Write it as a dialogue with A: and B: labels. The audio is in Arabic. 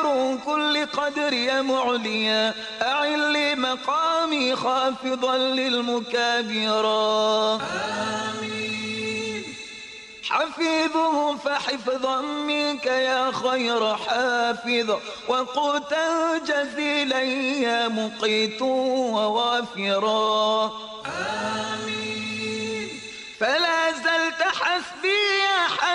A: خير كل قدر يا معليا أعل لي مقامي خافضا للمكابرا حفيظه فحفظا منك يا خير حافظ وقوتا جزيلا يا مقيت ووافرا